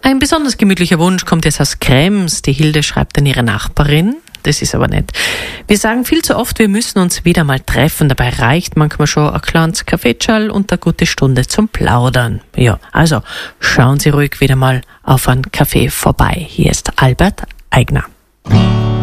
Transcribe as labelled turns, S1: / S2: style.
S1: Ein besonders gemütlicher Wunsch kommt jetzt aus Krems. Die Hilde schreibt an ihre Nachbarin. Das ist aber nett. Wir sagen viel zu oft, wir müssen uns wieder mal treffen. Dabei reicht manchmal schon ein kleines Kaffeetschall und eine gute Stunde zum Plaudern. Ja, also schauen Sie ruhig wieder mal auf einen Kaffee vorbei. Hier ist Albert Aigner.